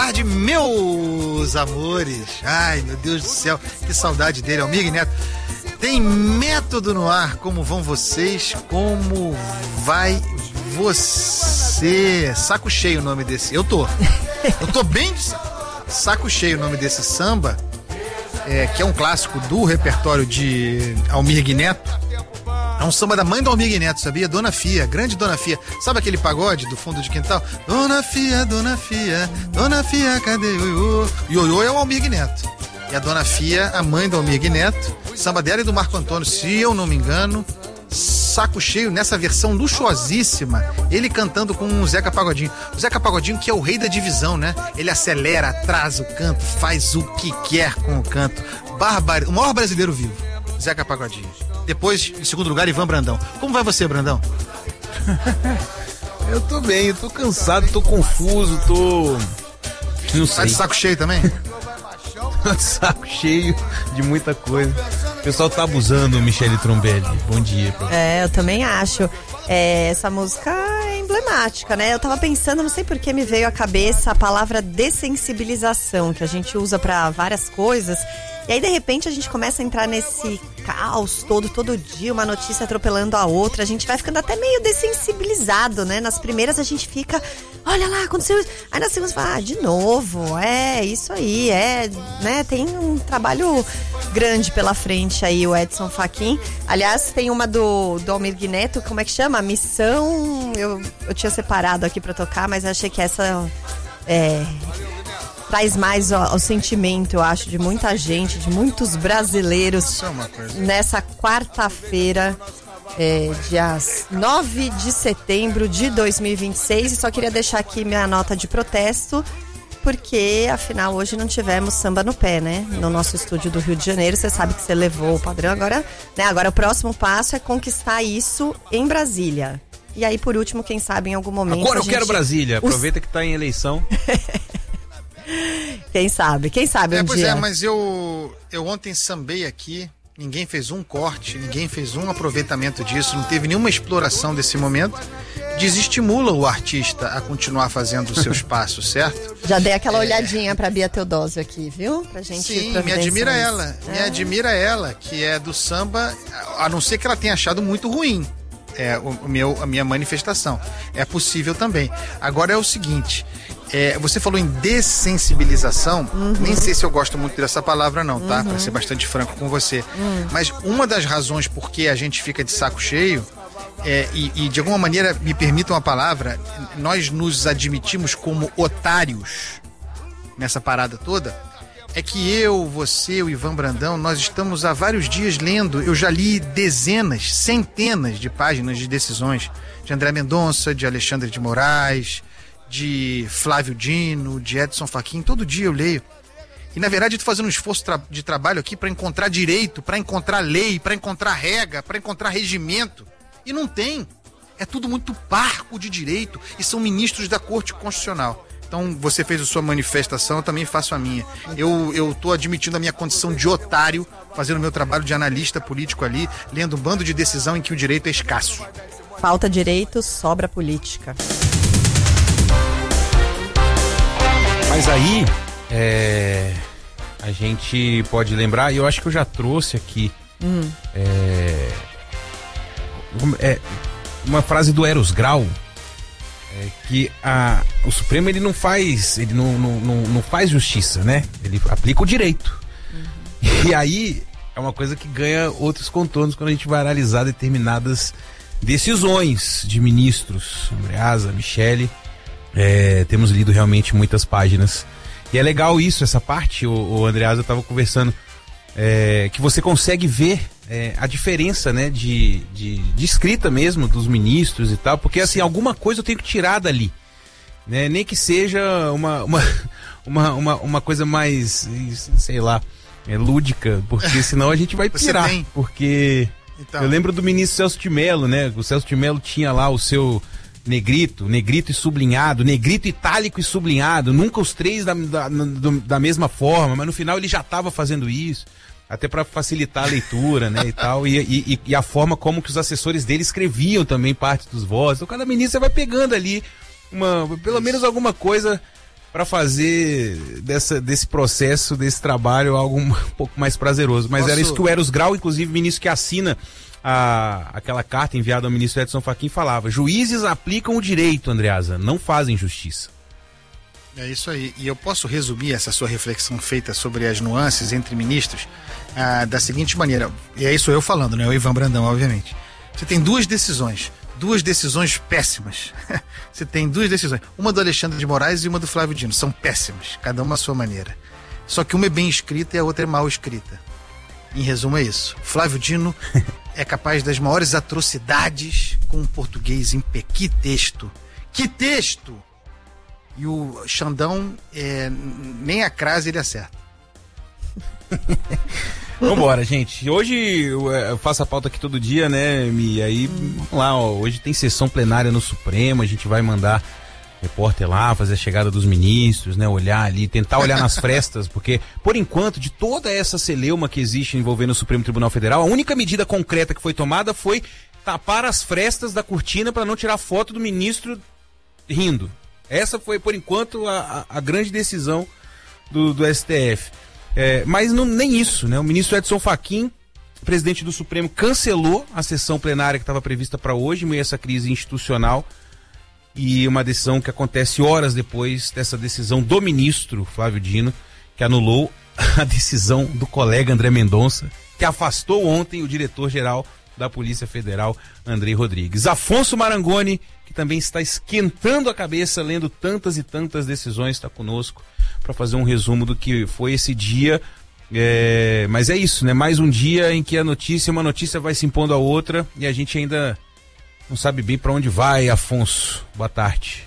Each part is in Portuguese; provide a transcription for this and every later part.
tarde, meus amores. Ai, meu Deus do céu, que saudade dele, Almir Neto. Tem método no ar, como vão vocês? Como vai você? Saco cheio o nome desse. Eu tô bem de saco cheio o nome desse samba, que é um clássico do repertório de Almir Neto. É um samba da mãe do Almir Neto, sabia? Dona Fia, grande Dona Fia. Sabe aquele pagode do fundo de quintal? Dona Fia, Dona Fia, Dona Fia, cadê o ioiô? Ioiô é o Almir Neto. E a Dona Fia, a mãe do Almir Neto, samba dela e do Marco Antônio, se eu não me engano. Saco cheio nessa versão luxuosíssima, ele cantando com o Zeca Pagodinho. O Zeca Pagodinho, que é o rei da divisão, né? Ele acelera, atrasa o canto, faz o que quer com o canto. O maior brasileiro vivo, Zeca Pagodinho. Depois, em segundo lugar, Ivan Brandão. Como vai você, Brandão? Eu tô bem, eu tô cansado, tô confuso, não sei. Tá de saco cheio também? Saco cheio de muita coisa. O pessoal tá abusando, Michele Trombelli. Bom dia. Eu também acho. Essa música é emblemática, né? Eu tava pensando, não sei por que me veio à cabeça a palavra dessensibilização, que a gente usa pra várias coisas. E aí, de repente, a gente começa a entrar nesse caos todo dia, uma notícia atropelando a outra. A gente vai ficando até meio dessensibilizado, né? Nas primeiras a gente fica, olha lá, aconteceu isso. Aí na segunda fala, de novo, isso aí, né? Tem um trabalho grande pela frente aí, o Edson Fachin. Aliás, tem uma do Almir Neto, como é que chama? Missão, eu tinha separado aqui pra tocar, mas achei que essa traz mais ao sentimento, eu acho, de muita gente, de muitos brasileiros nessa quarta-feira, dia 9 de setembro de 2026. E só queria deixar aqui minha nota de protesto, porque afinal hoje não tivemos samba no pé, né? No nosso estúdio do Rio de Janeiro. Você sabe que você levou o padrão agora, né? Agora o próximo passo é conquistar isso em Brasília. E aí, por último, quem sabe em algum momento agora eu quero Brasília, aproveita que tá em eleição. Quem sabe um pois dia. Mas eu ontem sambei aqui, ninguém fez um corte, ninguém fez um aproveitamento disso, não teve nenhuma exploração desse momento. Desestimula o artista a continuar fazendo os seus passos, certo? Já dei aquela olhadinha pra Bia Teodósio aqui, viu? Pra gente. Sim, me admira ela, que é do samba, a não ser que ela tenha achado muito ruim. A minha manifestação. É possível também. Agora é o seguinte, você falou em dessensibilização, nem sei se eu gosto muito dessa palavra não, tá? Pra ser bastante franco com você. Mas uma das razões por que a gente fica de saco cheio, e de alguma maneira, me permitam a palavra, nós nos admitimos como otários nessa parada toda, é que eu, você, o Ivan Brandão, nós estamos há vários dias lendo, eu já li dezenas, centenas de páginas de decisões de André Mendonça, de Alexandre de Moraes, de Flávio Dino, de Edson Fachin, todo dia eu leio. E na verdade eu estou fazendo um esforço de trabalho aqui para encontrar direito, para encontrar lei, para encontrar regra, para encontrar regimento. E não tem. É tudo muito parco de direito e são ministros da Corte Constitucional. Então você fez a sua manifestação, eu também faço a minha. Eu tô admitindo a minha condição de otário, fazendo o meu trabalho de analista político ali, lendo um bando de decisão em que o direito é escasso. Falta direito, sobra política. Mas aí, a gente pode lembrar, e eu acho que eu já trouxe aqui, uma frase do Eros Grau, que o Supremo ele não faz justiça, né? Ele aplica o direito. E aí é uma coisa que ganha outros contornos quando a gente vai analisar determinadas decisões de ministros, Andreasa, Michele. Temos lido realmente muitas páginas. E é legal isso, essa parte, o Andreasa estava conversando, que você consegue ver a diferença, né, de escrita mesmo dos ministros e tal, porque assim, alguma coisa eu tenho que tirar dali, né? Nem que seja uma coisa mais, sei lá, lúdica, porque senão a gente vai pirar, porque então, eu lembro do ministro Celso de Mello, né? O Celso de Mello tinha lá o seu negrito e sublinhado, negrito itálico e sublinhado, nunca os três da mesma forma, mas no final ele já estava fazendo isso, até para facilitar a leitura, né, e tal, e a forma como que os assessores dele escreviam também parte dos votos. Então cada ministro vai pegando ali pelo menos alguma coisa para fazer desse processo, desse trabalho, algo um pouco mais prazeroso. Mas era isso que o Eros Grau, inclusive, ministro que assina aquela carta enviada ao ministro Edson Fachin, falava: juízes aplicam o direito, Andreasa, não fazem justiça. É isso aí. E eu posso resumir essa sua reflexão feita sobre as nuances entre ministros da seguinte maneira. E é isso eu falando, né? O Ivan Brandão, obviamente. Você tem duas decisões péssimas. Você tem duas decisões. Uma do Alexandre de Moraes e uma do Flávio Dino. São péssimas, cada uma à sua maneira. Só que uma é bem escrita e a outra é mal escrita. Em resumo, é isso. Flávio Dino é capaz das maiores atrocidades com o português em pé. Que texto! Que texto! E o Xandão, nem a crase ele acerta. Vambora, gente. Hoje eu faço a pauta aqui todo dia, né, Mi? Aí, vamos lá, ó. Hoje tem sessão plenária no Supremo. A gente vai mandar repórter lá, fazer a chegada dos ministros, né? Olhar ali, tentar olhar nas frestas, porque, por enquanto, de toda essa celeuma que existe envolvendo o Supremo Tribunal Federal, a única medida concreta que foi tomada foi tapar as frestas da cortina para não tirar foto do ministro rindo. Essa foi, por enquanto, a grande decisão do STF. Mas nem isso, né? O ministro Edson Fachin, presidente do Supremo, cancelou a sessão plenária que estava prevista para hoje, meio a essa crise institucional, e uma decisão que acontece horas depois dessa decisão do ministro Flávio Dino, que anulou a decisão do colega André Mendonça, que afastou ontem o diretor-geral da Polícia Federal, Andrei Rodrigues. Afonso Marangoni, que também está esquentando a cabeça, lendo tantas e tantas decisões, está conosco para fazer um resumo do que foi esse dia. Mas é isso, né? Mais um dia em que uma notícia vai se impondo a outra e a gente ainda não sabe bem para onde vai. Afonso, boa tarde.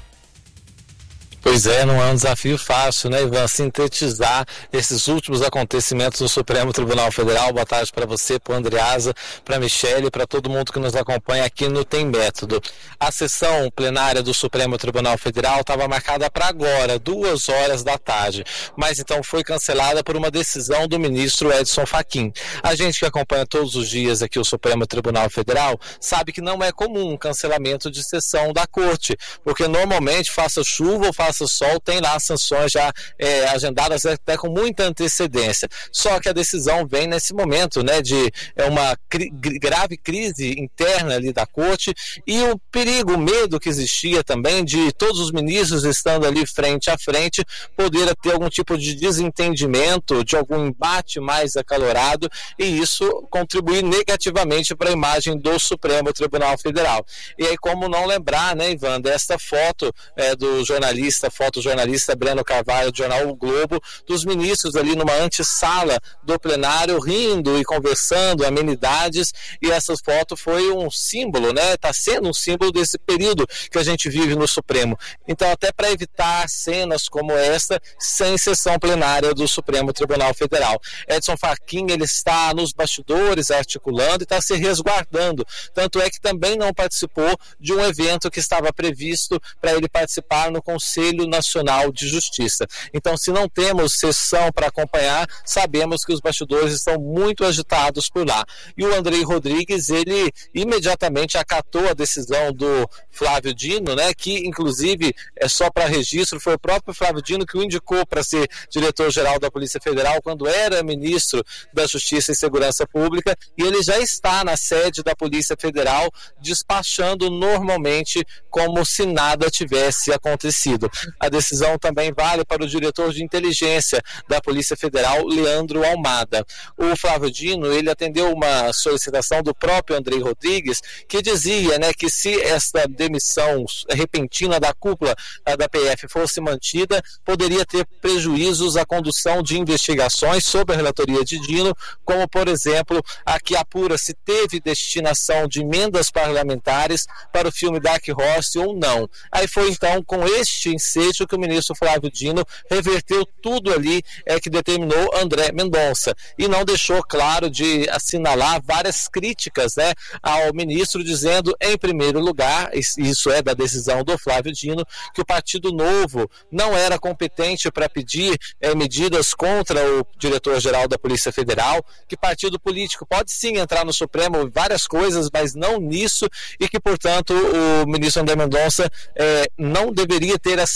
Pois é, não é um desafio fácil, né, Ivan, sintetizar esses últimos acontecimentos no Supremo Tribunal Federal. Boa tarde para você, para o Andreasa, para a Michele, para todo mundo que nos acompanha aqui no Tem Método. A sessão plenária do Supremo Tribunal Federal estava marcada para agora, 2h da tarde, mas então foi cancelada por uma decisão do ministro Edson Fachin. A gente que acompanha todos os dias aqui o Supremo Tribunal Federal sabe que não é comum um cancelamento de sessão da Corte, porque normalmente, faça chuva ou faça sol, tem lá as sanções já agendadas até com muita antecedência. Só que a decisão vem nesse momento, né, de uma grave crise interna ali da Corte e o perigo, o medo que existia também de todos os ministros estando ali frente a frente poder ter algum tipo de desentendimento, de algum embate mais acalorado, e isso contribuir negativamente para a imagem do Supremo Tribunal Federal. E aí, como não lembrar, né, Ivan, desta foto do fotojornalista Breno Carvalho, do jornal O Globo, dos ministros ali numa antessala do plenário, rindo e conversando, amenidades, e essa foto foi um símbolo, né? Está sendo um símbolo desse período que a gente vive no Supremo. Então, até para evitar cenas como esta, sem sessão plenária do Supremo Tribunal Federal. Edson Fachin, ele está nos bastidores articulando e está se resguardando. Tanto é que também não participou de um evento que estava previsto para ele participar no Conselho Nacional de Justiça. Então, se não temos sessão para acompanhar, sabemos que os bastidores estão muito agitados por lá. E o Andrei Rodrigues, ele imediatamente acatou a decisão do Flávio Dino, né, que inclusive, só para registro, foi o próprio Flávio Dino que o indicou para ser diretor-geral da Polícia Federal quando era ministro da Justiça e Segurança Pública, e ele já está na sede da Polícia Federal despachando normalmente como se nada tivesse acontecido. A decisão também vale para o diretor de inteligência da Polícia Federal, Leandro Almada. O Flávio Dino, ele atendeu uma solicitação do próprio Andrei Rodrigues, que dizia, né, que se esta demissão repentina da cúpula da PF fosse mantida, poderia ter prejuízos à condução de investigações sob a relatoria de Dino, como, por exemplo, a que apura se teve destinação de emendas parlamentares para o filme Dark Horse ou não. Aí foi, então, com este ensejo que o ministro Flávio Dino reverteu tudo ali que determinou André Mendonça, e não deixou claro de assinalar várias críticas, né, ao ministro, dizendo, em primeiro lugar, isso é da decisão do Flávio Dino, que o Partido Novo não era competente para pedir medidas contra o diretor-geral da Polícia Federal, que partido político pode sim entrar no Supremo várias coisas, mas não nisso, e que, portanto, o ministro André Mendonça não deveria ter aceito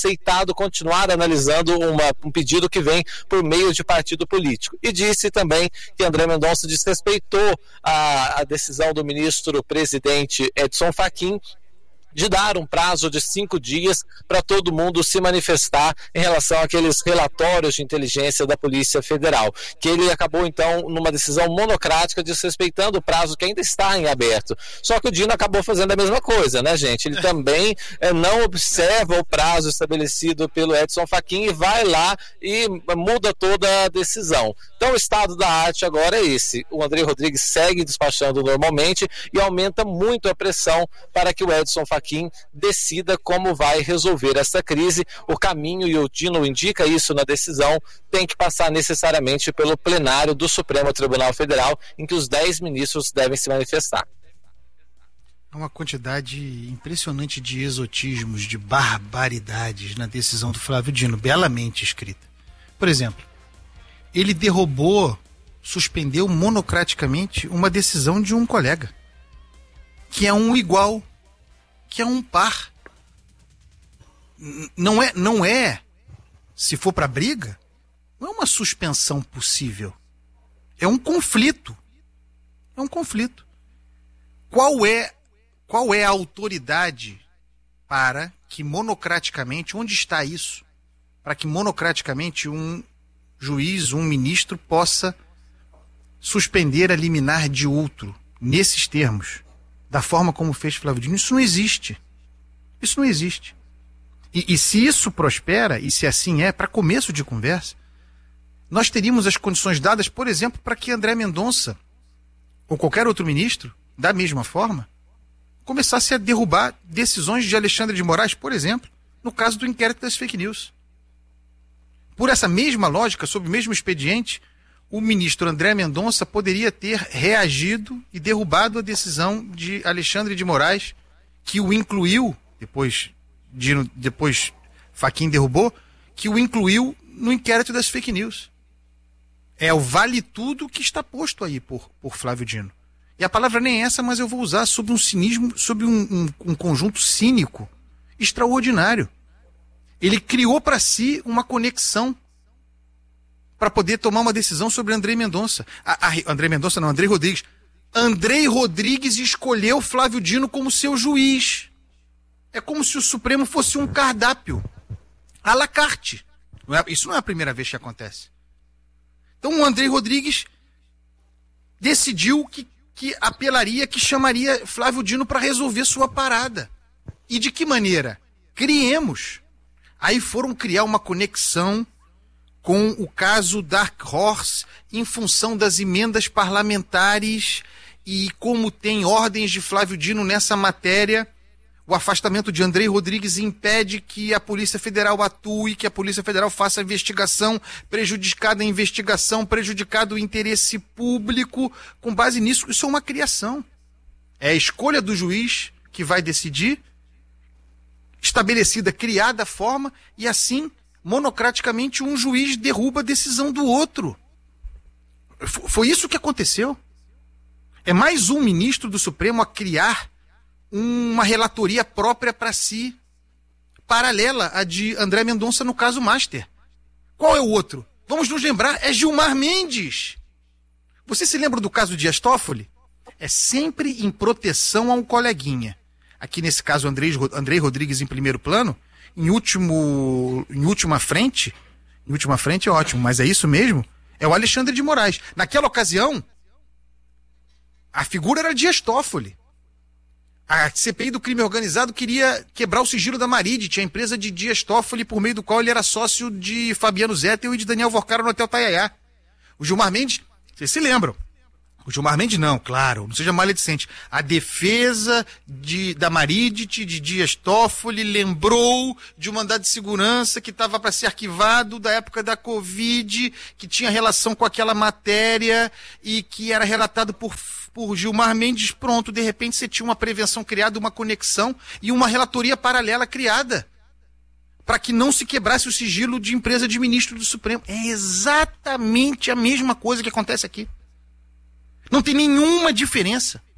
aceitado continuar analisando um pedido que vem por meio de partido político. E disse também que André Mendonça desrespeitou a decisão do ministro-presidente Edson Fachin de dar um prazo de 5 dias para todo mundo se manifestar em relação àqueles relatórios de inteligência da Polícia Federal, que ele acabou então numa decisão monocrática desrespeitando o prazo que ainda está em aberto. Só que o Dino acabou fazendo a mesma coisa, né, gente? Ele também não observa o prazo estabelecido pelo Edson Fachin e vai lá e muda toda a decisão. Então o estado da arte agora é esse. O André Rodrigues segue despachando normalmente e aumenta muito a pressão para que o Edson Fachin decida como vai resolver essa crise. O caminho, e o Dino indica isso na decisão, tem que passar necessariamente pelo plenário do Supremo Tribunal Federal, em que os 10 ministros devem se manifestar. Há uma quantidade impressionante de exotismos, de barbaridades na decisão do Flávio Dino, belamente escrita. Por exemplo, ele suspendeu monocraticamente uma decisão de um colega, que é um igual, que é um par. Não é, se for para briga, não é uma suspensão possível. É um conflito. É um conflito. Qual é a autoridade para que monocraticamente, onde está isso? Para que monocraticamente um juiz, um ministro possa suspender a liminar de outro, nesses termos, da forma como fez Flávio Dino. Isso não existe. Isso não existe. E se isso prospera, e se assim é, para começo de conversa, nós teríamos as condições dadas, por exemplo, para que André Mendonça, ou qualquer outro ministro, da mesma forma, começasse a derrubar decisões de Alexandre de Moraes, por exemplo, no caso do inquérito das fake news. Por essa mesma lógica, sob o mesmo expediente, o ministro André Mendonça poderia ter reagido e derrubado a decisão de Alexandre de Moraes, que o incluiu, depois Fachin derrubou, que o incluiu no inquérito das fake news. É o vale tudo que está posto aí por Flávio Dino. E a palavra nem é essa, mas eu vou usar sobre um cinismo, sobre um conjunto cínico extraordinário. Ele criou para si uma conexão para poder tomar uma decisão sobre André Mendonça. André Rodrigues. André Rodrigues escolheu Flávio Dino como seu juiz. É como se o Supremo fosse um cardápio à la carte. Isso não é a primeira vez que acontece. Então o André Rodrigues decidiu que apelaria, que chamaria Flávio Dino para resolver sua parada. E de que maneira? Criemos. Aí foram criar uma conexão com o caso Dark Horse em função das emendas parlamentares e como tem ordens de Flávio Dino nessa matéria, o afastamento de André Rodrigues impede que a Polícia Federal atue, que a Polícia Federal faça a investigação, prejudicada a investigação, prejudicado o interesse público. Com base nisso, isso é uma criação. É a escolha do juiz que vai decidir, estabelecida, criada a forma, e assim, monocraticamente, um juiz derruba a decisão do outro. Foi isso que aconteceu. É mais um ministro do Supremo a criar uma relatoria própria para si, paralela à de André Mendonça no caso Master. Qual é o outro? Vamos nos lembrar, é Gilmar Mendes. Você se lembra do caso Dias Toffoli? É sempre em proteção a um coleguinha. Aqui nesse caso, André Rodrigues em primeiro plano, em última frente é ótimo, mas é isso mesmo, é o Alexandre de Moraes. Naquela ocasião, a figura era Dias Toffoli. A CPI do crime organizado queria quebrar o sigilo da Marid, a empresa de Dias Toffoli, por meio do qual ele era sócio de Fabiano Zettel e de Daniel Vorcara no Hotel Taiaiá. O Gilmar Mendes, vocês se lembram? O Gilmar Mendes não, claro, não seja maledicente. A defesa da Marid, de Dias Toffoli, lembrou de um mandado de segurança que estava para ser arquivado da época da Covid, que tinha relação com aquela matéria e que era relatado por Gilmar Mendes. Pronto, de repente você tinha uma prevenção criada, uma conexão e uma relatoria paralela criada para que não se quebrasse o sigilo de empresa de ministro do Supremo. É exatamente a mesma coisa que acontece aqui. Não tem nenhuma diferença.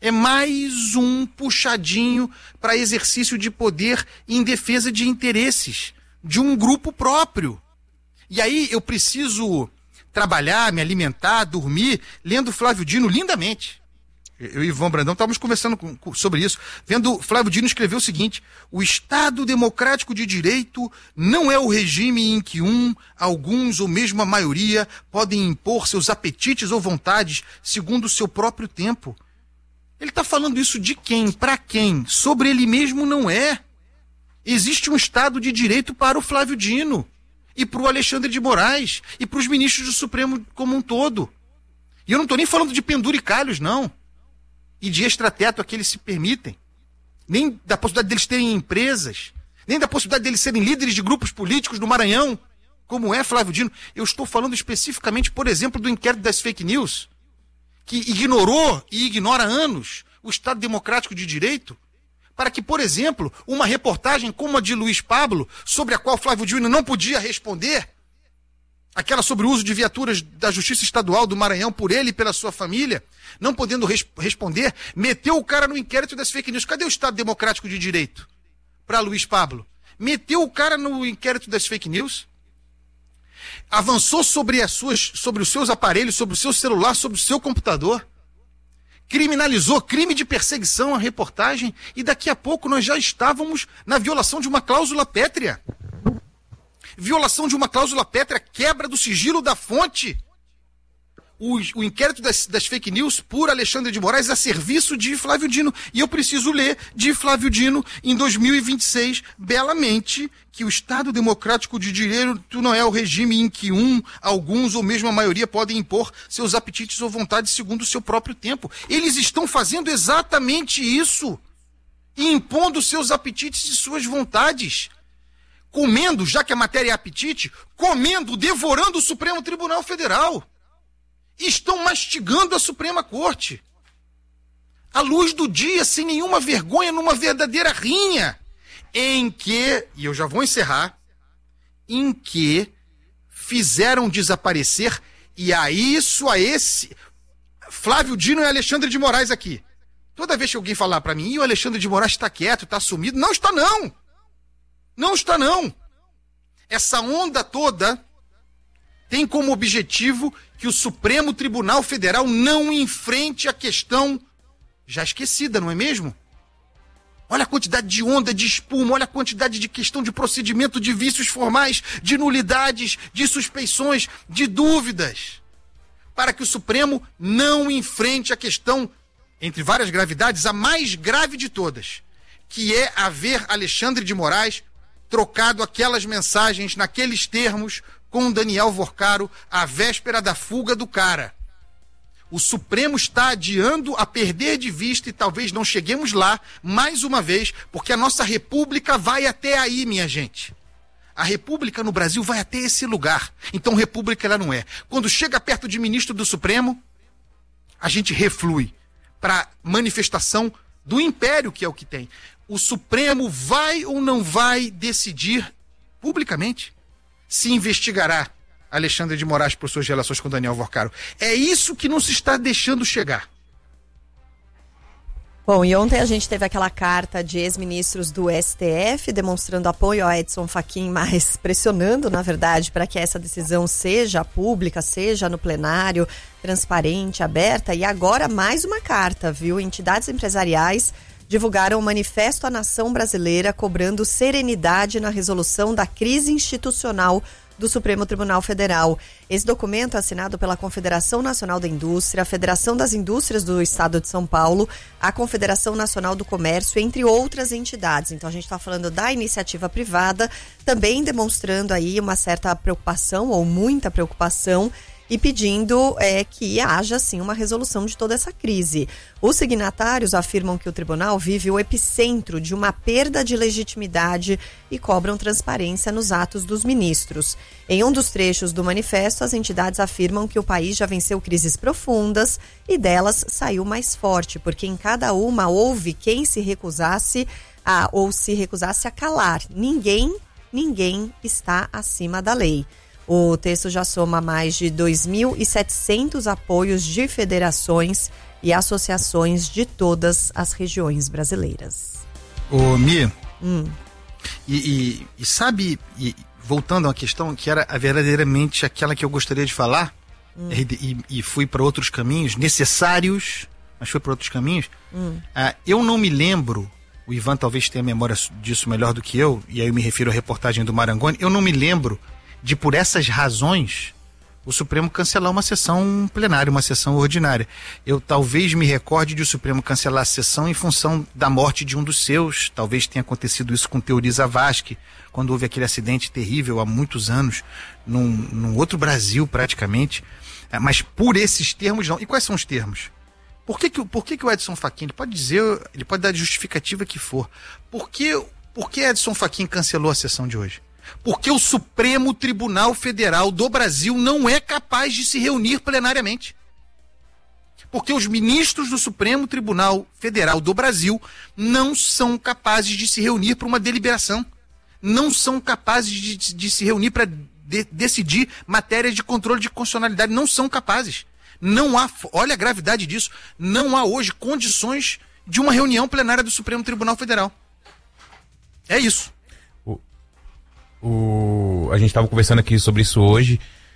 É mais um puxadinho para exercício de poder em defesa de interesses de um grupo próprio. E aí eu preciso trabalhar, me alimentar, dormir, lendo Flávio Dino lindamente. Eu e Ivan Brandão estávamos conversando sobre isso. Vendo Flávio Dino escrever o seguinte: o Estado democrático de direito não é o regime em que alguns ou mesmo a maioria podem impor seus apetites ou vontades segundo o seu próprio tempo. Ele está falando isso de quem? Para quem? Sobre ele mesmo não é. Existe um Estado de direito para o Flávio Dino e para o Alexandre de Moraes e para os ministros do Supremo como um todo. E eu não estou nem falando de penduricalhos, não. E de extrateto a que eles se permitem. Nem da possibilidade deles terem empresas, nem da possibilidade deles serem líderes de grupos políticos no Maranhão, como é Flávio Dino. Eu estou falando especificamente, por exemplo, do inquérito das fake news, que ignorou e ignora há anos o Estado Democrático de Direito, para que, por exemplo, uma reportagem como a de Luiz Pablo, sobre a qual Flávio Dino não podia responder, aquela sobre o uso de viaturas da Justiça Estadual do Maranhão por ele e pela sua família, não podendo responder, meteu o cara no inquérito das fake news. Cadê o Estado Democrático de Direito para Luiz Pablo? Meteu o cara no inquérito das fake news, avançou sobre os seus aparelhos, sobre o seu celular, sobre o seu computador, criminalizou crime de perseguição à reportagem, e daqui a pouco nós já estávamos na violação de uma cláusula pétrea. Violação de uma cláusula pétrea, quebra do sigilo da fonte. O inquérito das fake news por Alexandre de Moraes a serviço de Flávio Dino. E eu preciso ler de Flávio Dino em 2026, belamente, que o Estado Democrático de Direito não é o regime em que alguns ou mesmo a maioria podem impor seus apetites ou vontades segundo o seu próprio tempo. Eles estão fazendo exatamente isso, impondo seus apetites e suas vontades. Comendo, já que a matéria é apetite, comendo, devorando o Supremo Tribunal Federal. Estão mastigando a Suprema Corte. À luz do dia, sem nenhuma vergonha, numa verdadeira rinha, em que, e eu já vou encerrar, em que fizeram desaparecer, e a esse Flávio Dino e Alexandre de Moraes aqui. Toda vez que alguém falar para mim, o Alexandre de Moraes está quieto, está sumido, não está não. Não está não. Essa onda toda tem como objetivo que o Supremo Tribunal Federal não enfrente a questão já esquecida, não é mesmo? Olha a quantidade de onda, de espuma, olha a quantidade de questão de procedimento, de vícios formais, de nulidades, de suspeições, de dúvidas, para que o Supremo não enfrente a questão, entre várias gravidades, a mais grave de todas, que é haver Alexandre de Moraes trocado aquelas mensagens naqueles termos com Daniel Vorcaro à véspera da fuga do cara. O Supremo está adiando a perder de vista, e talvez não cheguemos lá mais uma vez, porque a nossa república vai até aí, minha gente. A república no Brasil vai até esse lugar. Então república ela não é. Quando chega perto de ministro do Supremo, a gente reflui para manifestação do império, que é o que tem. O Supremo vai ou não vai decidir publicamente se investigará Alexandre de Moraes por suas relações com Daniel Vorcaro. É isso que não se está deixando chegar. Bom, e ontem a gente teve aquela carta de ex-ministros do STF demonstrando apoio a Edson Fachin, mas pressionando, na verdade, para que essa decisão seja pública, seja no plenário, transparente, aberta. E agora mais uma carta, viu? Entidades empresariais divulgaram o Manifesto à Nação Brasileira cobrando serenidade na resolução da crise institucional do Supremo Tribunal Federal. Esse documento é assinado pela Confederação Nacional da Indústria, a Federação das Indústrias do Estado de São Paulo, a Confederação Nacional do Comércio, entre outras entidades. Então a gente está falando da iniciativa privada, também demonstrando aí uma certa preocupação ou muita preocupação e pedindo que haja, sim, uma resolução de toda essa crise. Os signatários afirmam que o tribunal vive o epicentro de uma perda de legitimidade e cobram transparência nos atos dos ministros. Em um dos trechos do manifesto, as entidades afirmam que o país já venceu crises profundas e delas saiu mais forte, porque em cada uma houve quem se recusasse a calar. Ninguém está acima da lei. O texto já soma mais de 2.700 apoios de federações e associações de todas as regiões brasileiras. Ô, Mi, e sabe, voltando a uma questão que era verdadeiramente aquela que eu gostaria de falar, e fui para outros caminhos necessários, mas fui para outros caminhos, eu não me lembro, o Ivan talvez tenha memória disso melhor do que eu, e aí eu me refiro à reportagem do Marangoni, eu não me lembro de, por essas razões, o Supremo cancelar uma sessão plenária, uma sessão ordinária. Eu talvez me recorde de o Supremo cancelar a sessão em função da morte de um dos seus. Talvez tenha acontecido isso com Teori Zavascki, quando houve aquele acidente terrível há muitos anos, num outro Brasil praticamente. Mas por esses termos não. E quais são os termos? Por que o Edson Fachin, ele pode dizer, ele pode dar a justificativa que for. Por que Edson Fachin cancelou a sessão de hoje? Porque o Supremo Tribunal Federal do Brasil não é capaz de se reunir plenariamente. Porque os ministros do Supremo Tribunal Federal do Brasil não são capazes de se reunir para uma deliberação. Não são capazes de se reunir para decidir matérias de controle de constitucionalidade. Não são capazes. Não há, olha a gravidade disso, não há hoje condições de uma reunião plenária do Supremo Tribunal Federal. É isso. A gente estava conversando aqui sobre isso hoje.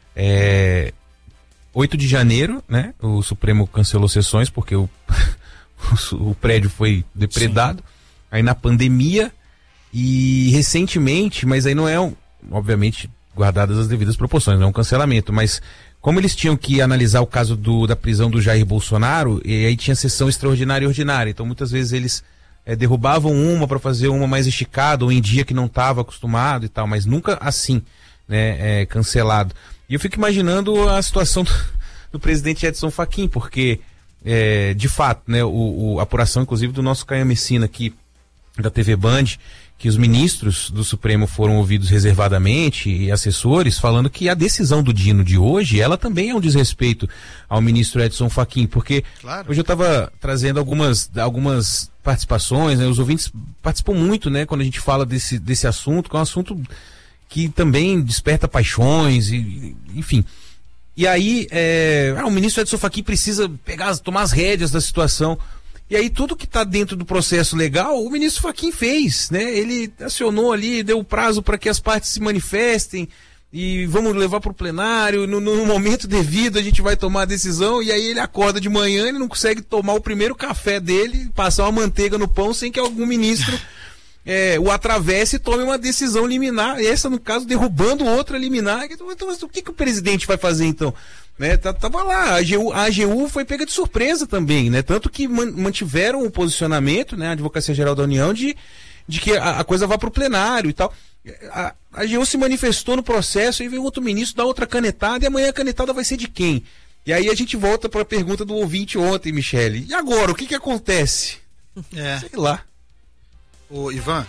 8 de janeiro, né? O Supremo cancelou sessões porque o prédio foi depredado. Sim. Aí na pandemia e recentemente, mas aí não é, obviamente, guardadas as devidas proporções, não é um cancelamento, mas como eles tinham que analisar o caso da prisão do Jair Bolsonaro, e aí tinha sessão extraordinária e ordinária, então muitas vezes eles derrubavam uma para fazer uma mais esticada ou em dia que não estava acostumado e tal, mas nunca assim, né, cancelado. E eu fico imaginando a situação do presidente Edson Fachin, porque de fato, né, a apuração inclusive do nosso Caio Messina aqui da TV Band, que os ministros do Supremo foram ouvidos reservadamente e assessores falando que a decisão do Dino de hoje, ela também é um desrespeito ao ministro Edson Fachin, porque claro, hoje eu estava trazendo algumas participações, né, os ouvintes participam muito, né, quando a gente fala desse assunto, que é um assunto que também desperta paixões, enfim. E aí, o ministro Edson Fachin precisa tomar as rédeas da situação. E aí tudo que está dentro do processo legal, o ministro Fachin fez, né? Ele acionou ali, deu prazo para que as partes se manifestem e vamos levar para o plenário, no momento devido a gente vai tomar a decisão, e aí ele acorda de manhã, ele não consegue tomar o primeiro café dele, passar uma manteiga no pão sem que algum ministro o atravesse e tome uma decisão liminar, essa no caso derrubando outra liminar. Então o que o presidente vai fazer então? Né, tava lá, a AGU foi pega de surpresa também, né? Tanto que mantiveram o posicionamento, né, a Advocacia Geral da União, de que a coisa vá para o plenário e tal. A AGU se manifestou no processo, e veio outro ministro, dá outra canetada, e amanhã a canetada vai ser de quem? E aí a gente volta para a pergunta do ouvinte ontem, Michele. E agora, o que acontece? Sei lá. Ô, Ivan,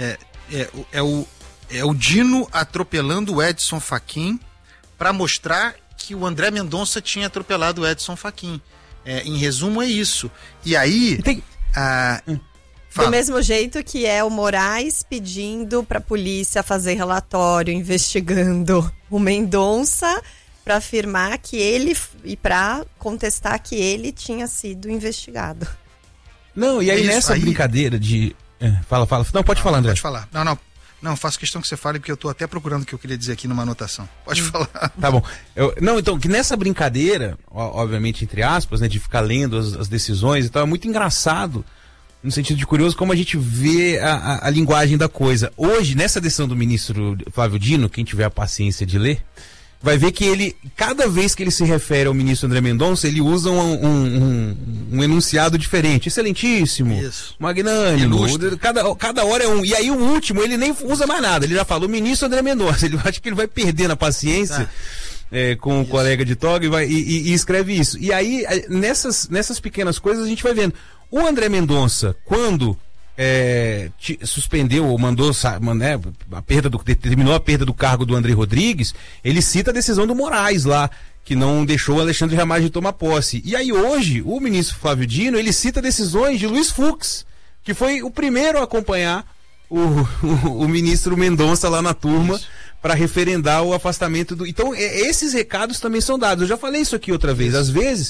é o Dino atropelando o Edson Fachin para mostrar que o André Mendonça tinha atropelado o Edson Fachin. Em resumo, é isso. E aí... Do mesmo jeito que é o Moraes pedindo para a polícia fazer relatório, investigando o Mendonça para afirmar que ele... e para contestar que ele tinha sido investigado. Não, e aí nessa brincadeira de... Fala. Não, pode falar, André. Pode falar. Não, faço questão que você fale, porque eu tô até procurando o que eu queria dizer aqui numa anotação. Pode falar. Tá bom. Então, que nessa brincadeira, obviamente, entre aspas, né, de ficar lendo as decisões e tal, é muito engraçado, no sentido de curioso, como a gente vê a linguagem da coisa. Hoje, nessa decisão do ministro Flávio Dino, quem tiver a paciência de ler, vai ver que ele, cada vez que ele se refere ao ministro André Mendonça, ele usa um enunciado diferente. Excelentíssimo, isso, magnânimo, cada hora é um. E aí o último, ele nem usa mais nada, ele já fala o ministro André Mendonça. Ele acha que ele vai perder na paciência com o colega de toga e escreve isso. E aí, nessas pequenas coisas, a gente vai vendo. O André Mendonça, quando suspendeu ou mandou, né, determinou a perda do cargo do André Rodrigues, ele cita a decisão do Moraes lá, que não deixou o Alexandre Ramagem tomar posse. E aí hoje, o ministro Flávio Dino, ele cita decisões de Luiz Fux, que foi o primeiro a acompanhar o ministro Mendonça lá na turma para referendar o afastamento do... Então, esses recados também são dados. Eu já falei isso aqui outra vez. Às vezes,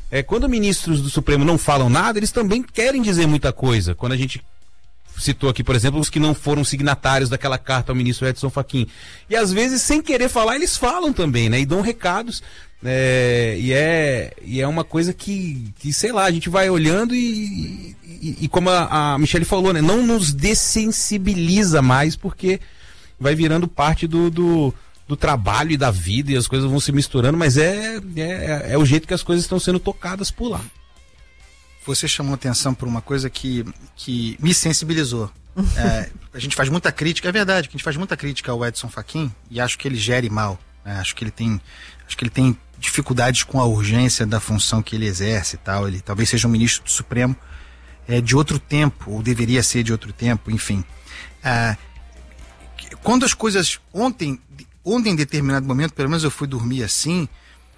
quando ministros do Supremo não falam nada, eles também querem dizer muita coisa. Quando a gente citou aqui, por exemplo, os que não foram signatários daquela carta ao ministro Edson Fachin. E às vezes, sem querer falar, eles falam também, né? E dão recados. E é uma coisa que, sei lá, a gente vai olhando e como a Michele falou, né? Não nos dessensibiliza mais, porque vai virando parte do trabalho e da vida, e as coisas vão se misturando, mas é o jeito que as coisas estão sendo tocadas por lá. Você chamou atenção por uma coisa que me sensibilizou. A gente faz muita crítica, é verdade, que a gente faz muita crítica ao Edson Fachin, e acho que ele gere mal, né? Acho que ele tem dificuldades com a urgência da função que ele exerce e tal. Ele talvez seja um ministro do Supremo de outro tempo, ou deveria ser de outro tempo, enfim. Quando as coisas ontem em determinado momento, pelo menos eu fui dormir assim,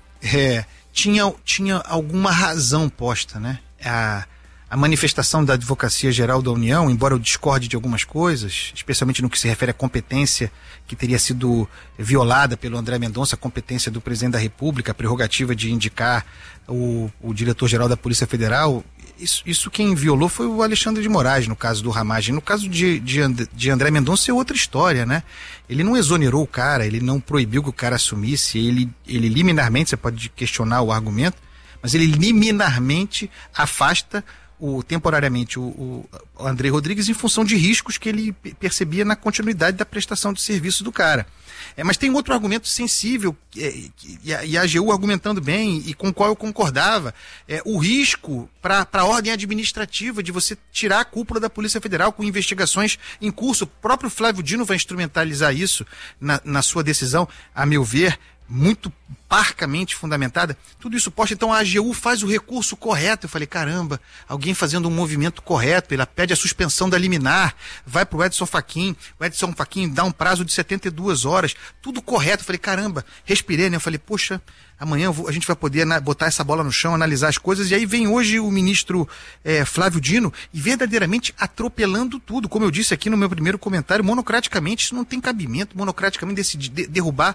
tinha alguma razão posta, né? A manifestação da Advocacia Geral da União, embora eu discorde de algumas coisas, especialmente no que se refere à competência que teria sido violada pelo André Mendonça, a competência do presidente da República, a prerrogativa de indicar o diretor-geral da Polícia Federal, isso quem violou foi o Alexandre de Moraes, no caso do Ramagem. No caso de André Mendonça é outra história, né? Ele não exonerou o cara, ele não proibiu que o cara assumisse, ele liminarmente, você pode questionar o argumento, mas ele liminarmente afasta temporariamente o André Rodrigues em função de riscos que ele percebia na continuidade da prestação de serviço do cara. Mas tem outro argumento sensível, e a AGU argumentando bem, e com o qual eu concordava, o risco para a ordem administrativa de você tirar a cúpula da Polícia Federal com investigações em curso. O próprio Flávio Dino vai instrumentalizar isso na sua decisão, a meu ver, muito parcamente fundamentada. Tudo isso posta, então a AGU faz o recurso correto. Eu falei, caramba, alguém fazendo um movimento correto, ela pede a suspensão da liminar, vai pro Edson Fachin, o Edson Fachin dá um prazo de 72 horas, tudo correto. Eu falei, caramba, respirei, né? Eu falei, poxa, amanhã a gente vai poder botar essa bola no chão, analisar as coisas, e aí vem hoje o ministro Flávio Dino, e verdadeiramente atropelando tudo, como eu disse aqui no meu primeiro comentário, monocraticamente. Isso não tem cabimento, monocraticamente decidir derrubar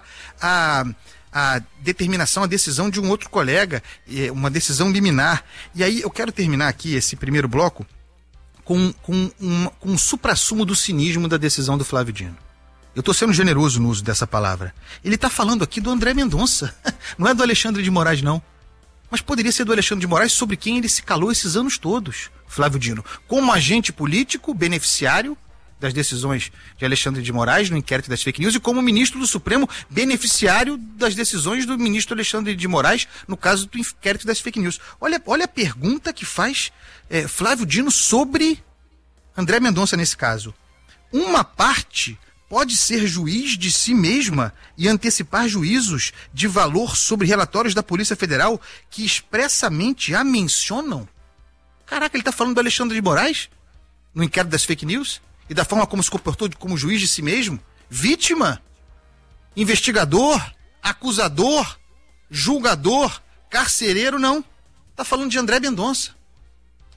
a determinação, a decisão de um outro colega, uma decisão liminar. E aí eu quero terminar aqui esse primeiro bloco com um suprassumo do cinismo da decisão do Flávio Dino. Eu estou sendo generoso no uso dessa palavra. Ele está falando aqui do André Mendonça, não é do Alexandre de Moraes, não. Mas poderia ser do Alexandre de Moraes, sobre quem ele se calou esses anos todos, Flávio Dino, como agente político, beneficiário das decisões de Alexandre de Moraes no inquérito das fake news, e como ministro do Supremo, beneficiário das decisões do ministro Alexandre de Moraes no caso do inquérito das fake news. Olha a pergunta que faz Flávio Dino sobre André Mendonça nesse caso. Uma parte pode ser juiz de si mesma e antecipar juízos de valor sobre relatórios da Polícia Federal que expressamente a mencionam? Caraca, ele está falando do Alexandre de Moraes no inquérito das fake news? E da forma como se comportou como juiz de si mesmo? Vítima, investigador, acusador, julgador, carcereiro, não. Está falando de André Mendonça.